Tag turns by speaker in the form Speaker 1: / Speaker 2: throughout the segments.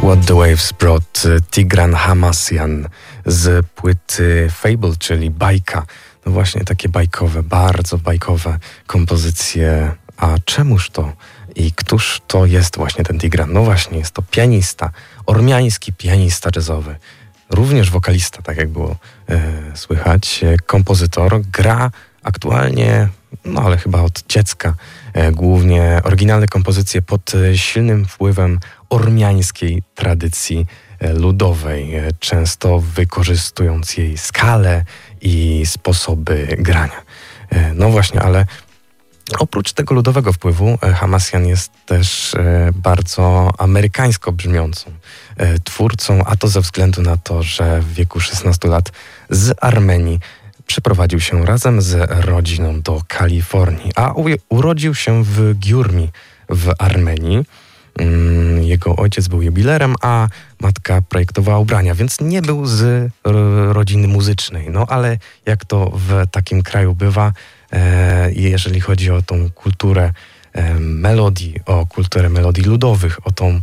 Speaker 1: What the Waves Brought, Tigran Hamasyan z płyty Fable, czyli bajka. No właśnie takie bajkowe, bardzo bajkowe kompozycje. A czemuż to? I któż to jest właśnie ten Tigran? No właśnie, jest to pianista, ormiański pianista jazzowy. Również wokalista, tak jak było słychać. Kompozytor, gra aktualnie, no ale chyba od dziecka, głównie oryginalne kompozycje pod silnym wpływem ormiańskiej tradycji ludowej, często wykorzystując jej skalę i sposoby grania. No właśnie, ale oprócz tego ludowego wpływu Hamasyan jest też bardzo amerykańsko brzmiącą twórcą, a to ze względu na to, że w wieku 16 lat z Armenii przeprowadził się razem z rodziną do Kalifornii, a urodził się w Gyurmi w Armenii. Jego ojciec był jubilerem, a matka projektowała ubrania, więc nie był z rodziny muzycznej. No ale jak to w takim kraju bywa, jeżeli chodzi o tą kulturę melodii, o kulturę melodii ludowych,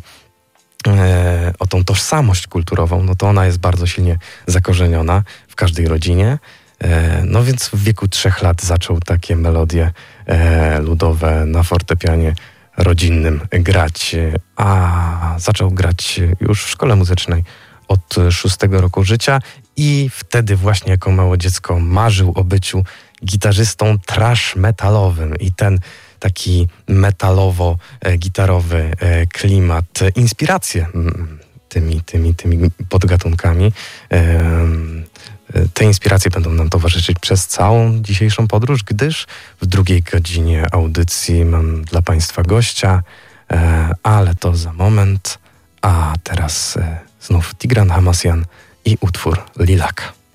Speaker 1: o tą tożsamość kulturową, no to ona jest bardzo silnie zakorzeniona w każdej rodzinie. No więc w wieku 3 lat zaczął takie melodie ludowe na fortepianie rodzinnym grać, a zaczął grać już w szkole muzycznej od 6 roku życia i wtedy właśnie jako małe dziecko marzył o byciu gitarzystą thrash metalowym i ten taki metalowo-gitarowy klimat, inspiracje tymi podgatunkami. Te inspiracje będą nam towarzyszyć przez całą dzisiejszą podróż, gdyż w drugiej godzinie audycji mam dla Państwa gościa, ale to za moment. A teraz znów Tigran Hamasyan i utwór Lilak.